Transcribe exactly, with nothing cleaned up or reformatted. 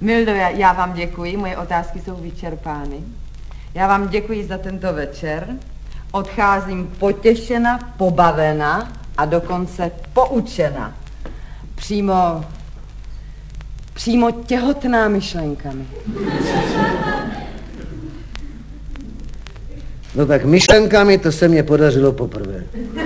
Mildo, já, já vám děkuji, moje otázky jsou vyčerpány. Já vám děkuji za tento večer. Odcházím potěšena, pobavena a dokonce poučena. Přímo, přímo těhotná myšlenkami. No tak myšlenkami to se mně podařilo poprvé.